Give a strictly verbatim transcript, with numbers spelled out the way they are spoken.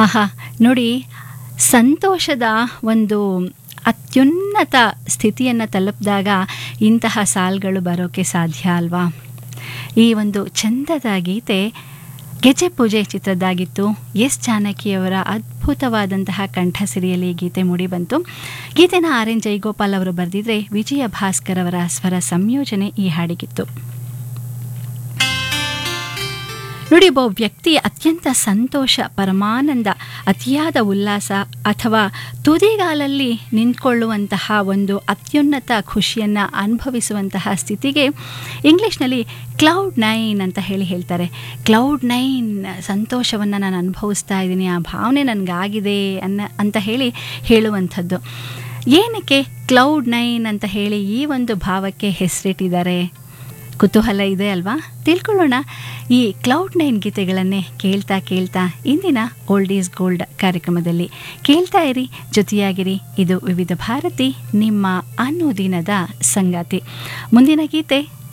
ಆಹಾ ನೋಡಿ, ಸಂತೋಷದ ಒಂದು ಅತ್ಯುನ್ನತ ಸ್ಥಿತಿಯನ್ನು ತಲುಪಿದಾಗ ಇಂತಹ ಸಾಲುಗಳು ಬರೋಕ್ಕೆ ಸಾಧ್ಯ ಅಲ್ವಾ. ಈ ಒಂದು ಚಂದದ ಗೀತೆ ಗೆಜ್ಜೆ ಪೂಜೆ ಚಿತ್ರದ್ದಾಗಿತ್ತು. ಎಸ್ ಜಾನಕಿಯವರ ಅದ್ಭುತವಾದಂತಹ ಕಂಠಸಿರಿಯಲ್ಲಿ ಈ ಗೀತೆ ಮೂಡಿಬಂತು. ಗೀತೆನ ಆರ್ ಎನ್ ಜೈಗೋಪಾಲ್ ಅವರು ಬರೆದಿದ್ರೆ ವಿಜಯ ಭಾಸ್ಕರ್ ಅವರ ಸ್ವರ ಸಂಯೋಜನೆ ಈ ಹಾಡಿಗಿತ್ತು. ನೋಡಿ, ಒಬ್ಬ ವ್ಯಕ್ತಿ ಅತ್ಯಂತ ಸಂತೋಷ, ಪರಮಾನಂದ, ಅತಿಯಾದ ಉಲ್ಲಾಸ ಅಥವಾ ತುದಿಗಾಲಲ್ಲಿ ನಿಂತ್ಕೊಳ್ಳುವಂತಹ ಒಂದು ಅತ್ಯುನ್ನತ ಖುಷಿಯನ್ನು ಅನುಭವಿಸುವಂತಹ ಸ್ಥಿತಿಗೆ ಇಂಗ್ಲೀಷ್ನಲ್ಲಿ ಕ್ಲೌಡ್ ನೈನ್ ಅಂತ ಹೇಳಿ ಹೇಳ್ತಾರೆ. ಕ್ಲೌಡ್ ನೈನ್ ಸಂತೋಷವನ್ನು ನಾನು ಅನುಭವಿಸ್ತಾ ಇದ್ದೀನಿ, ಆ ಭಾವನೆ ನನಗಾಗಿದೆ ಅನ್ನ ಅಂತ ಹೇಳಿ ಹೇಳುವಂಥದ್ದು. ಏನಕ್ಕೆ ಕ್ಲೌಡ್ ನೈನ್ ಅಂತ ಹೇಳಿ ಈ ಒಂದು ಭಾವಕ್ಕೆ ಹೆಸರಿಟ್ಟಿದ್ದಾರೆ? ಕುತೂಹಲ ಇದೆ ಅಲ್ವಾ? ತಿಳ್ಕೊಳ್ಳೋಣ ಈ ಕ್ಲೌಡ್ ನೈನ್ ಗೀತೆಗಳನ್ನೇ ಕೇಳ್ತಾ ಕೇಳ್ತಾ ಇಂದಿನ ಓಲ್ಡ್ ಈಸ್ ಗೋಲ್ಡ್ ಕಾರ್ಯಕ್ರಮದಲ್ಲಿ. ಕೇಳ್ತಾ ಇರಿ, ಜೊತೆಯಾಗಿರಿ. ಇದು ವಿವಿಧ ಭಾರತಿ, ನಿಮ್ಮ ಅನುದಿನದ ಸಂಗಾತಿ. ಮುಂದಿನ ಗೀತೆ